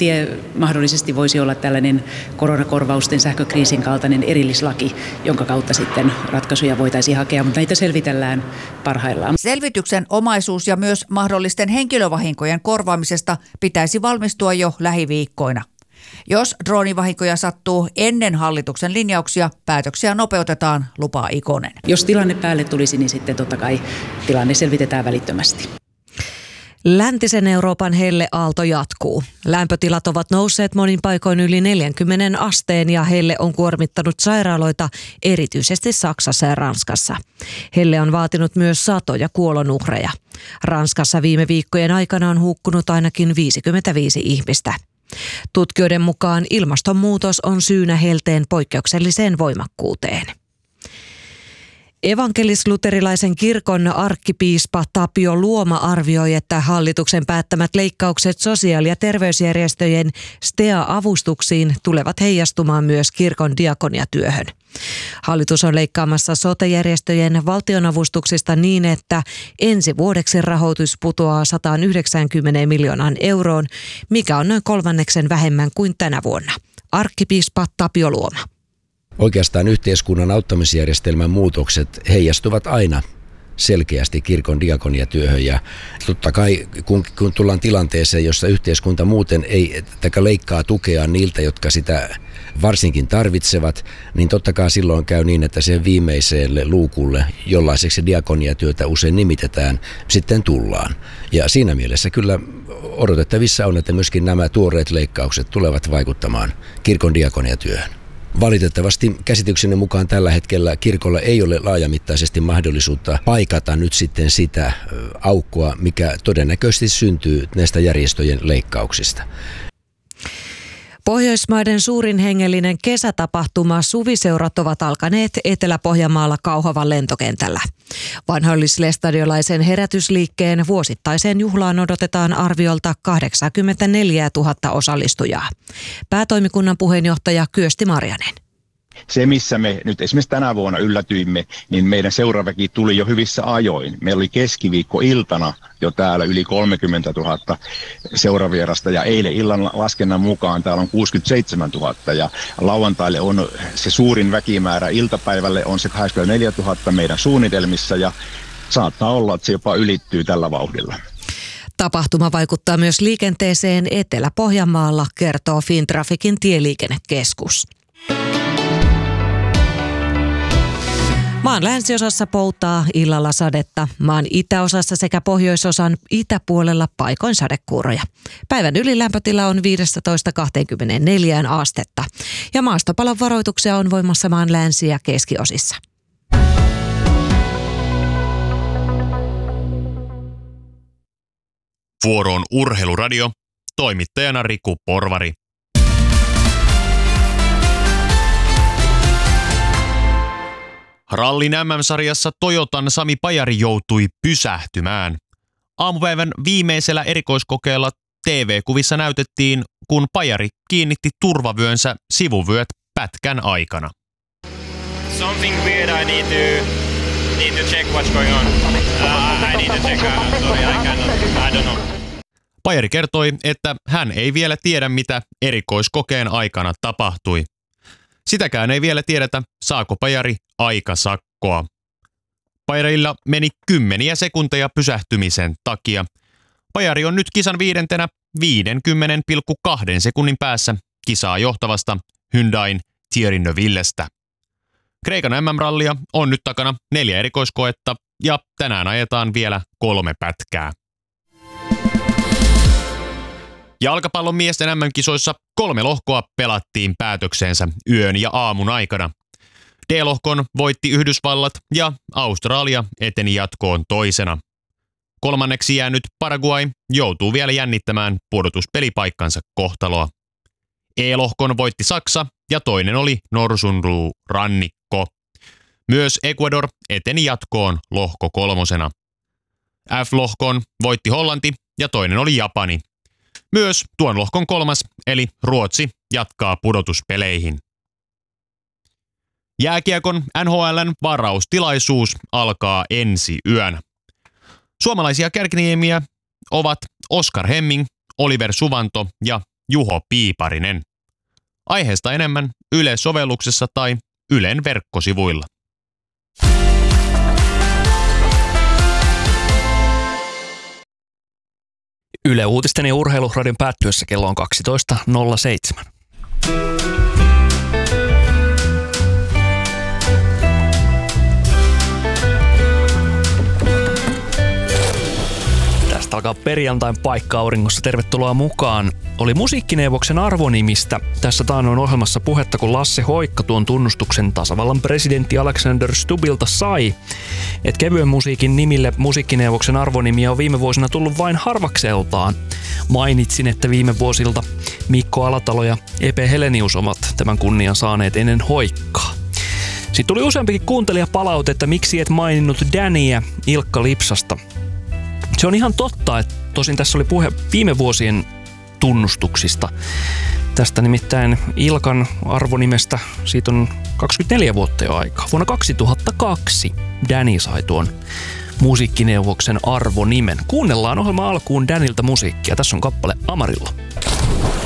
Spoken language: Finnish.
tie mahdollisesti voisi olla tällainen koronakorvausten sähkökriisin kaltainen erillislaki, jonka kautta sitten ratkaisuja voitaisiin hakea, mutta näitä selvitellään parhaillaan. Selvityksen omaisuus ja myös mahdollisten henkilövahinkojen korvaamisesta pitäisi valmistua jo lähiviikkoina. Jos droonivahinkoja sattuu ennen hallituksen linjauksia, päätöksiä nopeutetaan, lupaa Ikonen. Jos tilanne päälle tulisi, niin sitten totta kai tilanne selvitetään välittömästi. Läntisen Euroopan helleaalto jatkuu. Lämpötilat ovat nousseet monin paikoin yli 40 asteen ja helle on kuormittanut sairaaloita, erityisesti Saksassa ja Ranskassa. Helle on vaatinut myös satoja kuolonuhreja. Ranskassa viime viikkojen aikana on hukkunut ainakin 55 ihmistä. Tutkijoiden mukaan ilmastonmuutos on syynä helteen poikkeukselliseen voimakkuuteen. Evankelis-luterilaisen kirkon arkkipiispa Tapio Luoma arvioi, että hallituksen päättämät leikkaukset sosiaali- ja terveysjärjestöjen STEA-avustuksiin tulevat heijastumaan myös kirkon diakoniatyöhön. Hallitus on leikkaamassa sote-järjestöjen valtionavustuksista niin, että ensi vuodeksi rahoitus putoaa 190 miljoonaan euroon, mikä on noin kolmanneksen vähemmän kuin tänä vuonna. Arkkipiispa Tapio Luoma. Oikeastaan yhteiskunnan auttamisjärjestelmän muutokset heijastuvat aina selkeästi kirkon diakoniatyöhön ja totta kai kun tullaan tilanteeseen, jossa yhteiskunta muuten ei leikkaa tukea niiltä, jotka sitä varsinkin tarvitsevat, niin totta kai silloin käy niin, että sen viimeiselle luukulle, jollaiseksi diakoniatyötä usein nimitetään, sitten tullaan. Ja siinä mielessä kyllä odotettavissa on, että myöskin nämä tuoreet leikkaukset tulevat vaikuttamaan kirkon diakoniatyöhön. Valitettavasti käsitykseni mukaan tällä hetkellä kirkolla ei ole laajamittaisesti mahdollisuutta paikata nyt sitten sitä aukkoa, mikä todennäköisesti syntyy näistä järjestöjen leikkauksista. Pohjoismaiden suurin hengellinen kesätapahtuma Suviseurat ovat alkaneet Etelä-Pohjanmaalla Kauhavan lentokentällä. Vanhoillislestadiolaisen herätysliikkeen vuosittaiseen juhlaan odotetaan arviolta 84 000 osallistujaa. Päätoimikunnan puheenjohtaja Kyösti Marjanen. Se, missä me nyt esimerkiksi tänä vuonna yllätyimme, niin meidän seuraväki tuli jo hyvissä ajoin. Meillä oli keskiviikkoiltana jo täällä yli 30 000 seuravierasta ja eilen illan laskennan mukaan täällä on 67 000 ja lauantaille on se suurin väkimäärä, iltapäivälle on se 84 000 meidän suunnitelmissa ja saattaa olla, että se jopa ylittyy tällä vauhdilla. Tapahtuma vaikuttaa myös liikenteeseen Etelä-Pohjanmaalla, kertoo Fintraficin tieliikennekeskus. Maan länsiosassa poutaa, illalla sadetta. Maan itäosassa sekä pohjoisosan itäpuolella paikoin sadekuuroja. Päivän ylilämpötila on 15-24 astetta. Ja maastopalon varoituksia on voimassa maan länsi- ja keskiosissa. Vuoroon Urheiluradio. Toimittajana Riku Porvari. Rallin MM-sarjassa Toyotan Sami Pajari joutui pysähtymään. Aamupäivän viimeisellä erikoiskokeella TV-kuvissa näytettiin, kun Pajari kiinnitti turvavyönsä sivuvyöt pätkän aikana. Something weird, I need to check what's going on. I need to check. Sorry, I don't know. Pajari kertoi, että hän ei vielä tiedä, mitä erikoiskokeen aikana tapahtui. Sitäkään ei vielä tiedetä, saako Pajari aikasakkoa. Pajarilla meni 10 sekunteja pysähtymisen takia. Pajari on nyt kisan viidentenä 50,2 sekunnin päässä kisaa johtavasta Hyundain Thierry Neuvillestä. Kreikan MM-rallia on nyt takana 4 erikoiskoetta ja tänään ajetaan vielä 3 pätkää. Jalkapallon miesten MM-kisoissa 3 lohkoa pelattiin päätökseensä yön ja aamun aikana. D-lohkon voitti Yhdysvallat ja Australia eteni jatkoon toisena. Kolmanneksi jäänyt Paraguay joutuu vielä jännittämään pudotuspelipaikkansa kohtaloa. E-lohkon voitti Saksa ja toinen oli Norsunluurannikko. Myös Ecuador eteni jatkoon lohko 3. F-lohkon voitti Hollanti ja toinen oli Japani. Myös tuon lohkon 3. eli Ruotsi jatkaa pudotuspeleihin. Jääkiekon NHL:n varaustilaisuus alkaa ensi yönä. Suomalaisia kärkiniemiä ovat Oskar Hemming, Oliver Suvanto ja Juho Piiparinen. Aiheesta enemmän Yle-sovelluksessa tai Ylen verkkosivuilla. Yle Uutisten ja Urheiluradion päättyessä kello on 12.07. Tästä alkaa perjantain paikka auringossa. Tervetuloa mukaan. Oli Musiikkineuvoksen arvonimistä tässä taannoin ohjelmassa puhetta, kun Lasse Hoikka tuon tunnustuksen tasavallan presidentti Alexander Stubbilta sai. Et kevyen musiikin nimille Musiikkineuvoksen arvonimiä on viime vuosina tullut vain harvakseltaan. Mainitsin, että viime vuosilta Mikko Alatalo ja Epe Helenius ovat tämän kunnian saaneet ennen Hoikkaa. Sitten tuli useampikin kuuntelijapalaute, että miksi et maininnut Daniä Ilkka Lipsasta. Se on ihan totta, että tosin tässä oli puhe viime vuosien tunnustuksista. Tästä nimittäin Ilkan arvonimestä, siitä on 24 vuotta jo aikaa. Vuonna 2002 Danny sai tuon Musiikkineuvoksen arvonimen. Kuunnellaan ohjelman alkuun Danilta musiikkia. Tässä on kappale Amarillo.